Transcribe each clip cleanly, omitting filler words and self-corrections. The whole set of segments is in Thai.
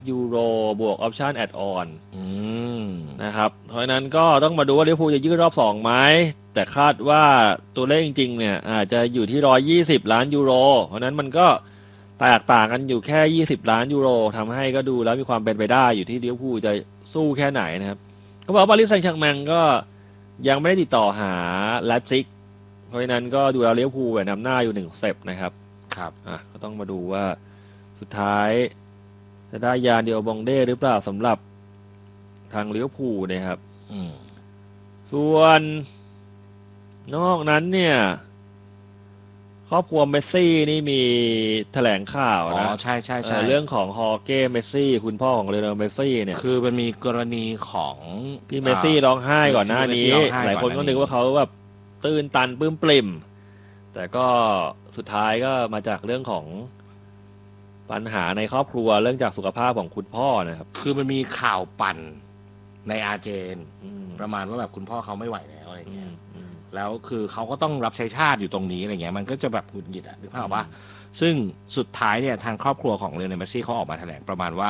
ยูโรบวกออปชั่นแอดออนนะครับเพราะฉะนั้นก็ต้องมาดูว่าลิเวอร์พูลจะยืดรอบ2ไหมแต่คาดว่าตัวเลขจริงๆเนี่ยอาจจะอยู่ที่120 ล้านยูโรเพราะนั้นมันก็แตกต่างกันอยู่แค่20 ล้านยูโรทำให้ก็ดูแล้วมีความเป็นไปได้อยู่ที่ลิเวอร์พูลจะสู้แค่ไหนนะครับเขาบอกว่าปารีสแซงต์แชร์กแมงก็ยังไม่ได้ติดต่อหาไลป์ซิกเพราะฉะนั้นก็ดูแล้วลิเวอร์พูลนำหน้าอยู่1สเต็ปนะครับครับก็ต้องมาดูว่าสุดท้ายจะได้ยานเดียวบองเด้หรือเปล่าสำหรับทางลิเวอร์พูลนะครับส่วนนอกนั้นเนี่ยครอบครัวเมสซี่นี่มีแถลงข่าวนะใช่ใช่ใช่เรื่องของฮอร์เก้เมสซี่คุณพ่อของเลโอเนลเมสซี่เนี่ยคือมันมีกรณีของพี่เมสซี่ร้องไห้ก่อนหน้านี้หลายคนก็นึกว่าเขาแบบตื้นตันปลื้มปริ่มแต่ก็สุดท้ายก็มาจากเรื่องของปัญหาในครอบครัวเรื่องจากสุขภาพของคุณพ่อนะครับคือมันมีข่าวปั่นในอาร์เจนประมาณว่าแบบคุณพ่อเขาไม่ไหวแล้วอะไรเงี้ยแล้วคือเขาก็ต้องรับใช้ชาติอยู่ตรงนี้อะไรเงี้ยมันก็จะแบบหงุดหงิดหรือเปล่าว่าซึ่งสุดท้ายเนี่ยทางครอบครัวของเลโอเนล เมสซี่เขาออกมาแถลงประมาณว่า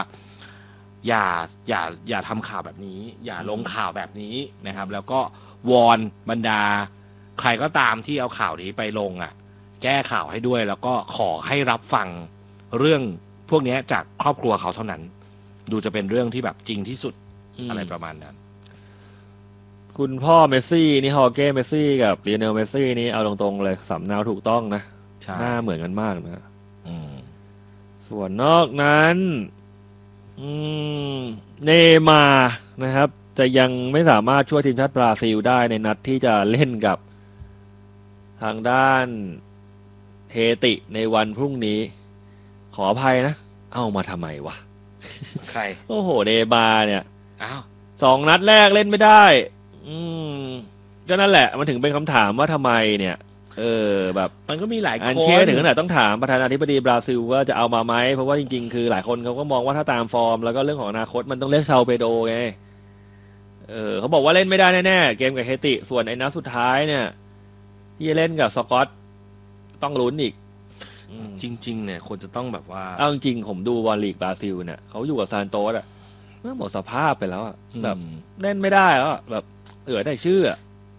อย่าทำข่าวแบบนี้อย่าลงข่าวแบบนี้นะครับแล้วก็วอนบรรดาใครก็ตามที่เอาข่าวนี้ไปลงแก้ข่าวให้ด้วยแล้วก็ขอให้รับฟังเรื่องพวกนี้จากครอบครัวเขาเท่านั้นดูจะเป็นเรื่องที่แบบจริงที่สุดอะไรประมาณนั้นคุณพ่อเมสซี่นี่ฮอร์เก้เมสซี่กับลีโอเนลเมสซี่นี่เอาตรงๆเลยสำเนาถูกต้องนะหน้าเหมือนกันมากนะส่วนนอกนั้นเนมานะครับจะยังไม่สามารถช่วยทีมชาติบราซิลได้ในนัดที่จะเล่นกับทางด้านเฮติในวันพรุ่งนี้ขออภัยนะเอามาทำไมวะใครโอ้โหเนมาเนี่ย2 นัดแรกเล่นไม่ได้ก็นั่นแหละมันถึงเป็นคำถามว่าทำไมเนี่ยแบบมันก็มีหลายคนอันเช่ถึงขนาดต้องถามประธานาธิบดีบราซิลว่าจะเอามาไหมเพราะว่าจริงๆคือหลายคนเขาก็มองว่าถ้าตามฟอร์มแล้วก็เรื่องของอนาคตมันต้องเรียกชาเปโดไงเขาบอกว่าเล่นไม่ได้แน่ๆเกมกับเฮติส่วนไอ้นัดสุดท้ายเนี่ยที่จะเล่นกับสกอตต้องลุ้นอีกจริงๆเนี่ยคนจะต้องแบบว่าเอาจริงผมดูบอลลีกบราซิลเนี่ยเขาอยู่กับซานโตสมันหมดสภาพไปแล้วแบบเล่นไม่ได้แล้วแบบได้ชื่อ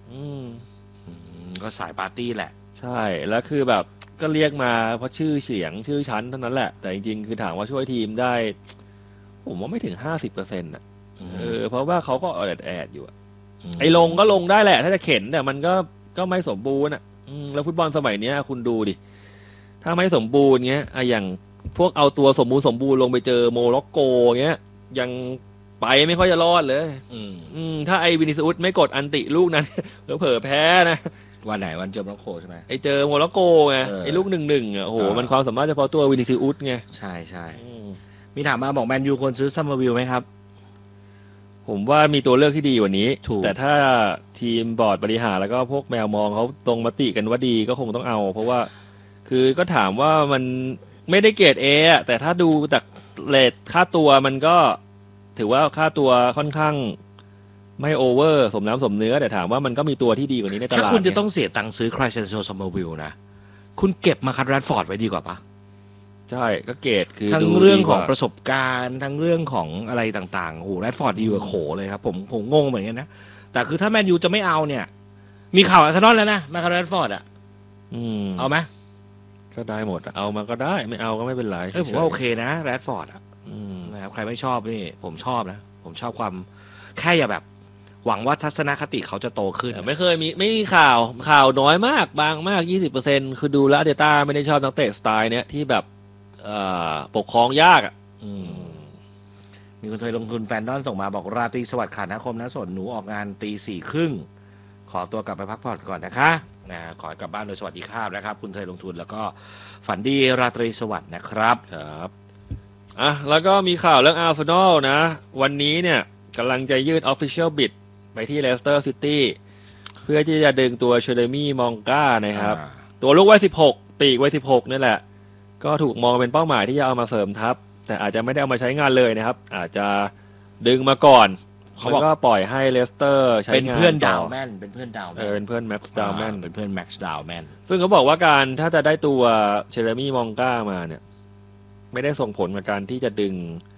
ก็สายปาร์ตี้แหละใช่แล้วคือแบบก็เรียกมาเพราะชื่อเสียงชื่อชั้นเท่านั้นแหละแต่จริงๆคือถามว่าช่วยทีมได้ผมว่าไม่ถึง50%เพราะว่าเขาก็แอดอยู่ไอ้ลงก็ลงได้แหละถ้าจะเข็นแต่มันก็ไม่สมบูรณ์แล้วฟุตบอลสมัยนี้คุณดูดิถ้าไม่สมบูรณ์เงี้ยอย่างพวกเอาตัวสมบูรณ์ลงไปเจอโมร็อกโกเงี้ยยังไปไม่ค่อยจะรอดเลยถ้าไอ้วินิซิอุสไม่กดอันติลูกนั้นเผลอแพ้นะวันไหนวันเจอโมร็อกโกใช่ไหมไอ้เจอโมร็อกโกไงไอ้ลูก1-1โอ้โหมันความสามารถเฉพาะตัววินิซิอุสไงใช่ใช่มีถามมาบอกแมนยูควรซื้อซัมเมอร์วิลไหมครับผมว่ามีตัวเลือกที่ดีกว่านี้แต่ถ้าทีมบอร์ดบริหารแล้วก็พวกแมวมองเขาตรงมติกันว่าดีก็คงต้องเอาเพราะว่าคือก็ถามว่ามันไม่ได้เกรดเอแต่ถ้าดูจากเรทค่าตัวมันก็ถือว่าค่าตัวค่อนข้างไม่โอเวอร์สมน้ำสมเนื้อแต่ถามว่ามันก็มีตัวที่ดีกว่านี้ในตลาดถ้าคุณจะต้องเสียตังค์ซื้อไครเซนโซซัมเมอร์วิลนะคุณเก็บมาคัดแรดฟอร์ดไว้ดีกว่าปะใช่ก็เกรดคือทั้งเรื่องของประสบการณ์ทั้งเรื่องของอะไรต่างๆโอ้โหแรดฟอร์ดดีกว่าโขเลยครับผมงงเหมือนกันนะแต่คือถ้าแมนยูจะไม่เอาเนี่ยมีข่าวอาร์เซนอลแล้วนะมาคัดแรดฟอร์ดเอาไหมก็ได้หมดเอามาก็ได้ไม่เอาก็ไม่เป็นไรผมว่าโอเคนะแรดฟอร์ดนะครับใครไม่ชอบนี่ผมชอบนะผมชอบความแค่อย่าแบบหวังว่าทัศนคติเขาจะโตขึ้นไม่เคยไม่มีข่าวน้อยมากบางมาก 20% คือดูแลเดต้าไม่ได้ชอบนักเตะสไตล์เนี้ยที่แบบปกครองยากมีคนเคยลงทุนแฟนดอนส่งมาบอกราตรีสวัสดิ์ขานะคมนะสนหนูออกงานตี 4:30ขอตัวกลับไปพักผ่อนก่อนนะคะขอกลับบ้านโดยสวัสดิภาพนะครับคุณเคยลงทุนแล้วก็ฝันดีราตรีสวัสดิ์นะครับครับแล้วก็มีข่าวเรื่องอาร์เซนอลนะวันนี้เนี่ยกำลังจะยื่น Official Bid ไปที่เลสเตอร์ซิตี้เพื่อที่จะดึงตัวเชเดมี่มองก้านะครับตัวลูกวัย16ปีกวัย16นี่แหละก็ถูกมองเป็นเป้าหมายที่จะเอามาเสริมทัพแต่อาจจะไม่ได้เอามาใช้งานเลยนะครับอาจจะดึงมาก่อนเขาก็ปล่อยให้เลสเตอร์ใช้งานเป็นเพื่อนดาวแมนเป็นเพื่อนดาวแมนเป็นเพื่อนแม็กซ์ดาวแมนเป็นเพื่อนแม็กซ์ดาวแมนซึ่งเขาบอกว่าการถ้าจะได้ตัวเชเดมี่มองก้ามาเนี่ยไม่ได้ส่งผลกับการที่จะดึง